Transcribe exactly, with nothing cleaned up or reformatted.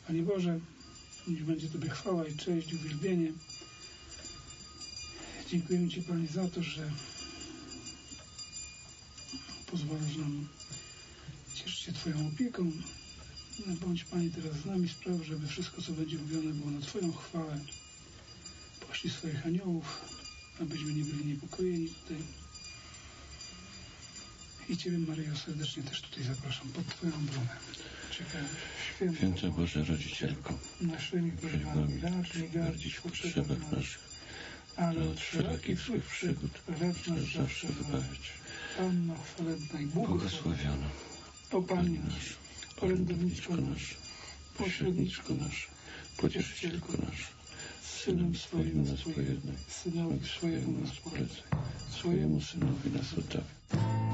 Panie Boże, niech będzie Tobie chwała i cześć, uwielbienie. Dziękujemy Ci, Panie, za to, że pozwalasz nam cieszyć się Twoją opieką. Bądź, Panie, teraz z nami, spraw, żeby wszystko, co będzie mówione, było na Twoją chwałę. Poślij swoich aniołów, abyśmy nie byli niepokojeni tutaj. I Ciebie, Maryjo, serdecznie też tutaj zapraszam pod Twoją obronę. Czekaj, święta, Święta Boże Rodzicielko, naszymi prośbami racz nie gardzić w potrzebach naszych, ale od wszelakich złych przygód racz nas zawsze wybawić. Panno chwalebna i błogosławiona, o Panie nasz, orędowniczko nasz, pośredniczko nasz, pocieszycielko nasz, z Synem swoim nas pojednaj, Synowi swojemu nas polecaj, swojemu Synowi nas oddawaj.